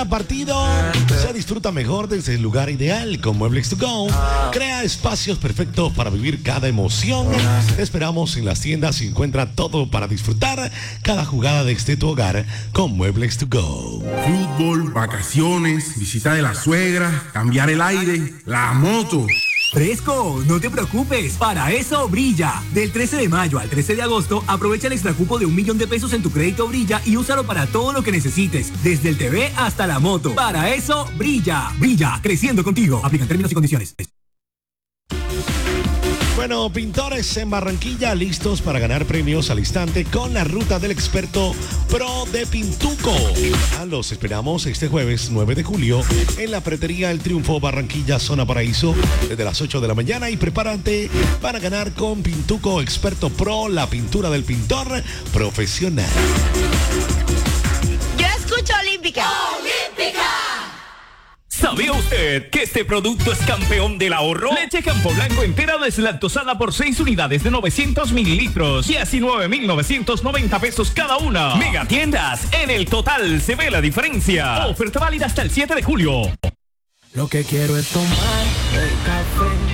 Partido se disfruta mejor desde el lugar ideal con Muebles to Go. Crea espacios perfectos para vivir cada emoción. Te esperamos en las tiendas y encuentra todo para disfrutar cada jugada desde tu hogar con Muebles to Go. Fútbol, vacaciones, visita de la suegra, cambiar el aire, la moto. Fresco, no te preocupes, para eso Brilla. Del 13 de mayo al 13 de agosto, aprovecha el extracupo de $1.000.000 en tu crédito Brilla y úsalo para todo lo que necesites, desde el TV hasta la moto. Para eso Brilla. Brilla, creciendo contigo. Aplican términos y condiciones. Bueno, pintores en Barranquilla listos para ganar premios al instante con la ruta del experto Pro de Pintuco. Los esperamos este jueves 9 de julio en la Pretería El Triunfo Barranquilla, Zona Paraíso, desde las 8 de la mañana y prepárate para ganar con Pintuco Experto Pro, la pintura del pintor profesional. Yo escucho Olímpica. ¡Olímpica! ¿Sabía usted que este producto es campeón del ahorro? Leche Campo Blanco entera deslactosada por 6 unidades de 900 mililitros y así 9.990 pesos cada una. Mega tiendas, en el total se ve la diferencia. Oferta válida hasta el 7 de julio. Lo que quiero es tomar el café